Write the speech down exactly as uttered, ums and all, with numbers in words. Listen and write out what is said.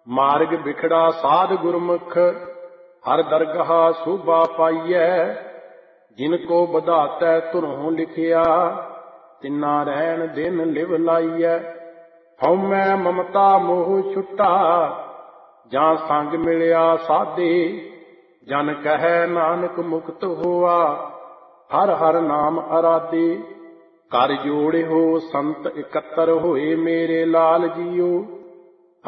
ਮਾਰਗ ਵਿਖੜਾ ਸਾਧ ਗੁਰਮੁਖ, ਹਰ ਦਰਗਾਹ ਸੋਭਾ ਪਾਈਐ। ਜਿਨ ਕੋ ਵਧਾਤੈ ਧੁਰੋਂ ਲਿਖਿਆ, ਤਿੰਨਾ ਰਹਿਣ ਦਿਨ ਲਿਵ ਲਾਈਐ। ਹਉਮੈ ਮਮਤਾ ਮੋਹ ਛੁਟਾ, ਜਾਂ ਸੰਗ ਮਿਲਿਆ ਸਾਧੇ। ਜਨ ਕਹੈ ਨਾਨਕ ਮੁਕਤ ਹੋਆ, ਹਰ ਹਰ ਨਾਮ ਅਰਾਧੇ। ਕਰ ਜੋੜਿਓ ਸੰਤ ਇਕੱਤਰ ਹੋਏ, ਮੇਰੇ ਲਾਲ ਜੀਓ।